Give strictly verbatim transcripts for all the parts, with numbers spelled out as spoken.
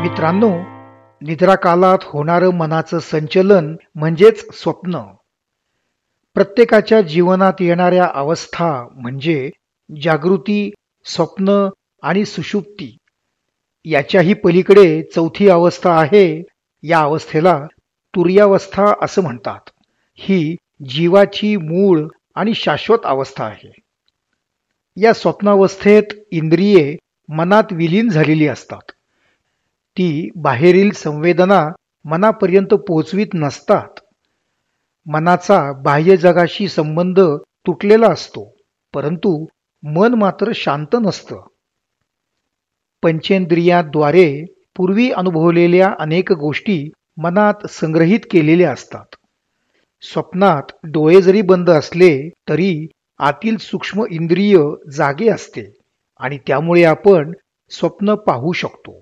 मित्रांनो, निद्राकालात होणारं मनाचं संचलन म्हणजेच स्वप्न. प्रत्येकाच्या जीवनात येणाऱ्या अवस्था म्हणजे जागृती, स्वप्न आणि सुषुप्ती. याच्याही पलीकडे चौथी अवस्था आहे. या अवस्थेला तुर्यावस्था असं म्हणतात. ही जीवाची मूळ आणि शाश्वत अवस्था आहे. या स्वप्नावस्थेत इंद्रिये मनात विलीन झालेली असतात. ती बाहेरील संवेदना मनापर्यंत पोहोचवीत नसतात. मनाचा बाह्य जगाशी संबंध तुटलेला असतो, परंतु मन मात्र शांत नसतं. पंचेंद्रियाद्वारे पूर्वी अनुभवलेल्या अनेक गोष्टी मनात संग्रहित केलेल्या असतात. स्वप्नात डोळे जरी बंद असले तरी आतील सूक्ष्म इंद्रिय जागे असते आणि त्यामुळे आपण स्वप्न पाहू शकतो.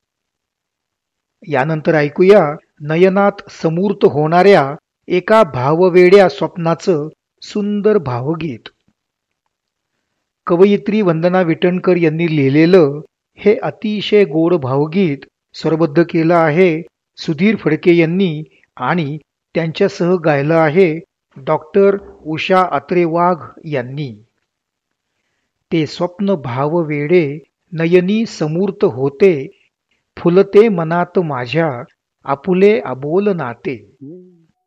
यानंतर ऐकूया नयनात समूर्त होणाऱ्या एका भाववेड्या स्वप्नाचं सुंदर भावगीत. कवयित्री वंदना विटणकर यांनी लिहिलेलं हे अतिशय गोड भावगीत स्वरबद्ध केलं आहे सुधीर फडके यांनी आणि त्यांच्यासह गायलं आहे डॉक्टर उषा अत्रे वाघ यांनी. ते स्वप्न भाव वेडे नयनी समूर्त होते, फुलते मनात माझ्या आपुले अबोल नाते.